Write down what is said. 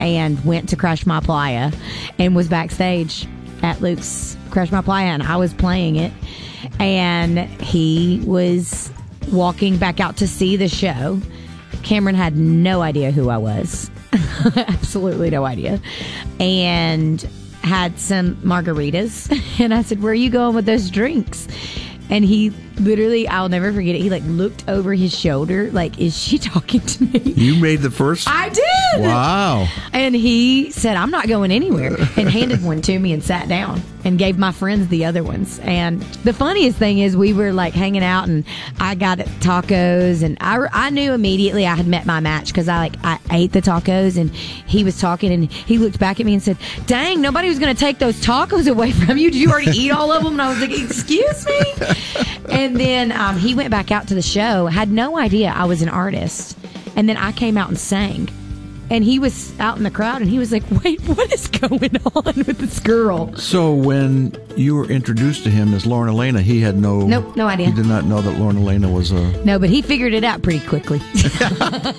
and went to Crash My Playa and was backstage at Luke's Crash My Playa, and I was playing it. And he was walking back out to see the show. Cameron had no idea who I was. Absolutely no idea. And had some margaritas. And I said, where are you going with those drinks? And he literally, I'll never forget it, he like looked over his shoulder like, is she talking to me? You made the first? I did! Wow. And he said, I'm not going anywhere, and handed one to me and sat down and gave my friends the other ones. And the funniest thing is we were like hanging out, and I got tacos, and I knew immediately I had met my match because I ate the tacos, and he was talking, and he looked back at me and said, dang, nobody was going to take those tacos away from you. Did you already eat all of them? And I was like, excuse me? And then he went back out to the show, had no idea I was an artist. And then I came out and sang. And he was out in the crowd, and he was like, wait, what is going on with this girl? So when you were introduced to him as Lauren Elena, he had no idea. He did not know that Lauren Elena was a... No, but he figured it out pretty quickly.